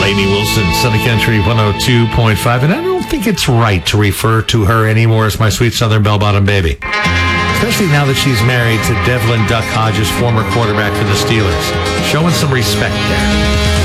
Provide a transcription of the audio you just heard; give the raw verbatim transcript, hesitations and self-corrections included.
Lainey Wilson, Sunny Country one oh two point five. And I don't think it's right to refer to her anymore as my sweet Southern bell-bottom baby. Especially now that she's married to Devlin Duck Hodges, former quarterback for the Steelers. Showing some respect there.